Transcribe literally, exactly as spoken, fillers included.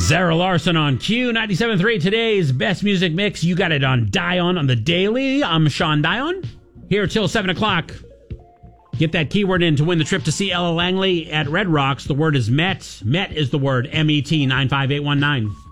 Zara Larson on Q ninety-seven point three, today's best music mix. You got it on Dion on the Daily. I'm Sean Dion, here till seven o'clock. Get that keyword in to win the trip to see Ella Langley at Red Rocks. The word is Met. Met is the word, M E T, nine five eight one nine.